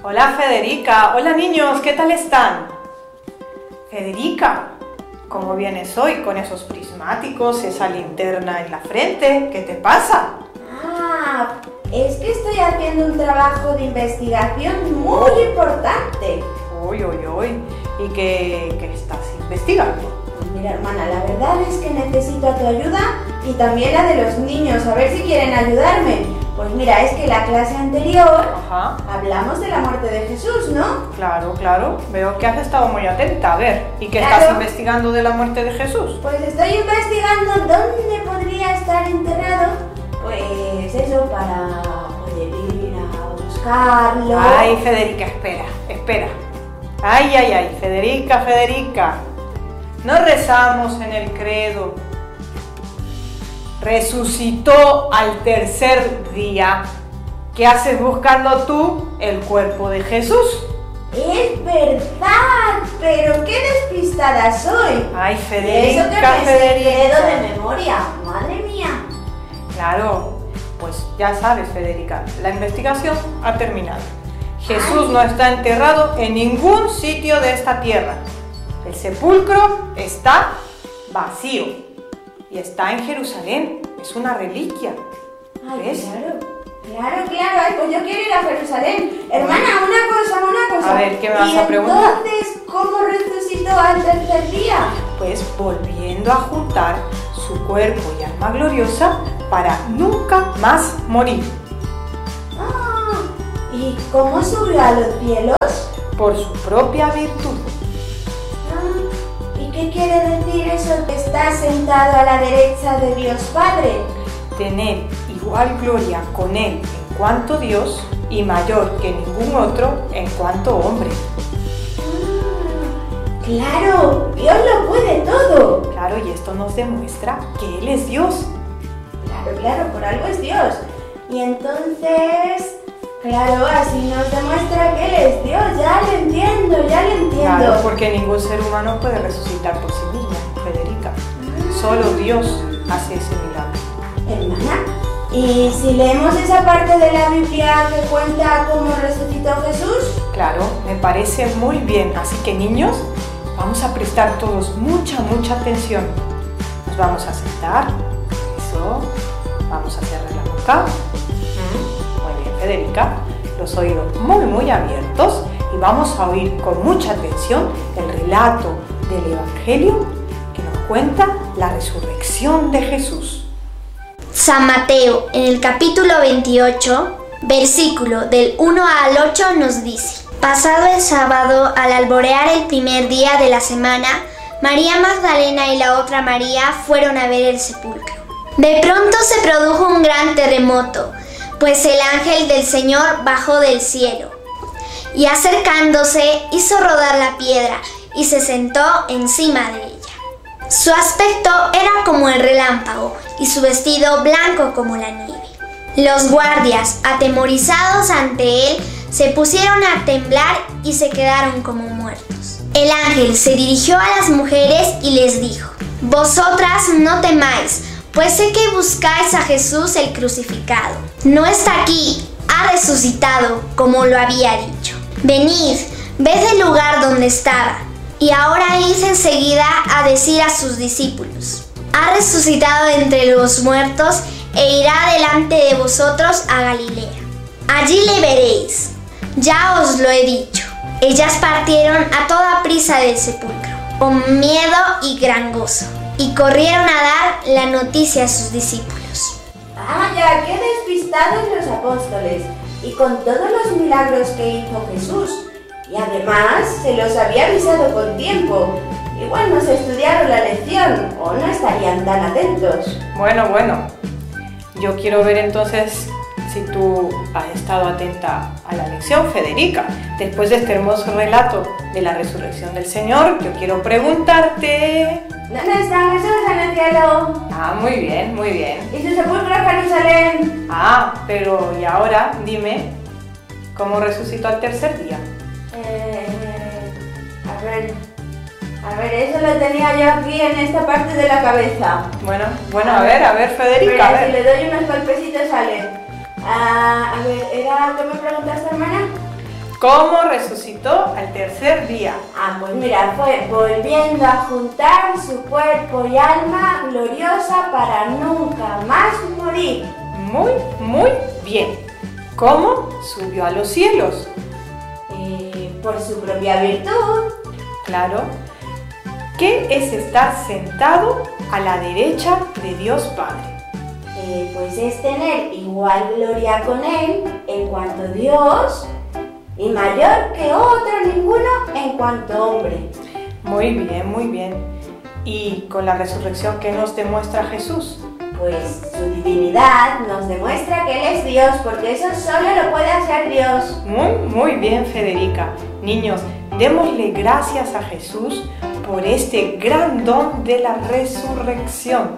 Hola Federica, hola niños, ¿qué tal están? Federica, ¿cómo vienes hoy con esos prismáticos, esa linterna en la frente? ¿Qué te pasa? Es que estoy haciendo un trabajo de investigación muy importante. Uy, ¿y qué estás investigando? Pues mira, hermana, la verdad es que necesito tu ayuda y también la de los niños, a ver si quieren ayudarme. Pues mira, es que la clase anterior hablamos de la muerte de Jesús, ¿no? Claro, veo que has estado muy atenta. A ver, ¿y qué estás investigando de la muerte de Jesús? Pues estoy investigando dónde podría estar enterrado, pues eso, para poder ir a buscarlo. Ay, Federica, espera. Ay, Federica. No rezamos en el credo. Resucitó al tercer día. ¿Qué haces buscando tú el cuerpo de Jesús? Es verdad, pero qué despistada soy. Ay, Federica, eso que Federica. De memoria, madre mía. Claro, pues ya sabes, Federica, la investigación ha terminado. Jesús no está enterrado en ningún sitio de esta tierra. El sepulcro está vacío. Y está en Jerusalén, es una reliquia. ¿Ves? Claro. Ay, pues yo quiero ir a Jerusalén. Hermana, una cosa. A ver, ¿qué me vas a preguntar? Entonces, ¿cómo resucitó al tercer día? Pues volviendo a juntar su cuerpo y alma gloriosa para nunca más morir. ¿Y cómo subió a los cielos? Por su propia virtud. ¿Qué quiere decir eso que está sentado a la derecha de Dios Padre? Tener igual gloria con Él en cuanto Dios y mayor que ningún otro en cuanto hombre. ¡Claro! ¡Dios lo puede todo! Claro, y esto nos demuestra que Él es Dios. Claro, por algo es Dios. Y entonces, claro, así nos demuestra que Él es Dios. Ya lo entiendo. Claro, porque ningún ser humano puede resucitar por sí mismo, Federica. Solo Dios hace ese milagro. Hermana, ¿y si leemos esa parte de la Biblia que cuenta cómo resucitó Jesús? Claro, me parece muy bien. Así que niños, vamos a prestar todos mucha atención. Nos vamos a sentar. Eso. Vamos a cerrar la boca. Muy bien, Federica. Los oídos muy abiertos. Y vamos a oír con mucha atención el relato del Evangelio que nos cuenta la resurrección de Jesús. San Mateo, en el capítulo 28, versículo del 1 al 8 nos dice: Pasado el sábado, al alborear el primer día de la semana, María Magdalena y la otra María fueron a ver el sepulcro. De pronto se produjo un gran terremoto, pues el ángel del Señor bajó del cielo. Y acercándose, hizo rodar la piedra y se sentó encima de ella. Su aspecto era como el relámpago y su vestido blanco como la nieve. Los guardias, atemorizados ante él, se pusieron a temblar y se quedaron como muertos. El ángel se dirigió a las mujeres y les dijo: Vosotras no temáis, pues sé que buscáis a Jesús el crucificado. No está aquí, ha resucitado, como lo había dicho. Venid, ved el lugar donde estaba, y ahora id enseguida a decir a sus discípulos: ha resucitado entre los muertos e irá delante de vosotros a Galilea. Allí le veréis. Ya os lo he dicho. Ellas partieron a toda prisa del sepulcro, con miedo y gran gozo, y corrieron a dar la noticia a sus discípulos. ¡Vaya, qué despistados los apóstoles! Y con todos los milagros que hizo Jesús. Y además se los había avisado con tiempo. Igual no se estudiaron la lección o no estarían tan atentos. Bueno. Yo quiero ver entonces si tú has estado atenta a la lección, Federica. Después de este hermoso relato de la resurrección del Señor, yo quiero preguntarte... ¿Dónde está Jesús en el cielo? Muy bien. ¿Y su sepulcro en Jerusalén? Pero y ahora dime, ¿cómo resucitó al tercer día? A ver, eso lo tenía yo aquí en esta parte de la cabeza. Bueno, a ver, Federica, a ver. Si le doy unos golpecitos sale. A ver, ¿era qué me preguntaste, hermana? ¿Cómo resucitó al tercer día? Pues mira, fue volviendo a juntar su cuerpo y alma gloriosa para nunca más morir. Muy, muy bien. ¿Cómo subió a los cielos? Por su propia virtud. Claro. ¿Qué es estar sentado a la derecha de Dios Padre? Pues es tener igual gloria con Él en cuanto Dios y mayor que otro ninguno en cuanto hombre. Muy bien, muy bien. ¿Y con la resurrección qué nos demuestra Jesús? Pues su divinidad nos demuestra que Él es Dios, porque eso solo lo puede hacer Dios. Muy, muy bien, Federica. Niños, démosle gracias a Jesús por este gran don de la resurrección.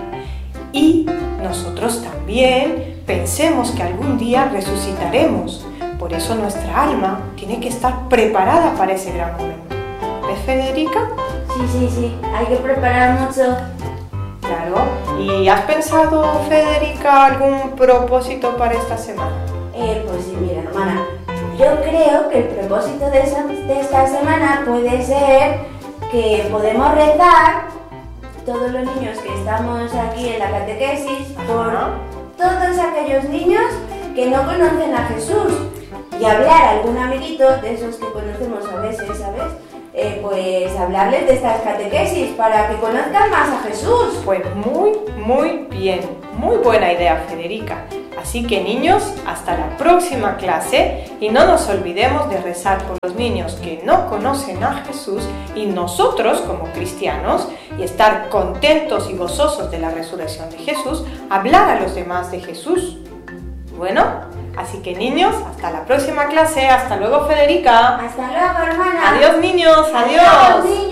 Y nosotros también pensemos que algún día resucitaremos. Por eso nuestra alma tiene que estar preparada para ese gran momento. ¿Ves, Federica? Sí, hay que preparar mucho. Claro. ¿Y has pensado, Federica, algún propósito para esta semana? Pues sí, mira, hermana, yo creo que el propósito de esta semana puede ser que podemos rezar todos los niños que estamos aquí en la catequesis por todos aquellos niños que no conocen a Jesús y hablar a algún amiguito de esos que conocemos a veces, ¿sabes? Pues hablarles de estas catequesis para que conozcan más a Jesús. Pues muy, muy bien, muy buena idea, Federica. Así que niños, hasta la próxima clase y no nos olvidemos de rezar por los niños que no conocen a Jesús y nosotros como cristianos y estar contentos y gozosos de la resurrección de Jesús, hablar a los demás de Jesús. Bueno, así que niños, hasta la próxima clase. Hasta luego, Federica. Hasta luego, hermana. Adiós, niños. Adiós. Adiós, niños.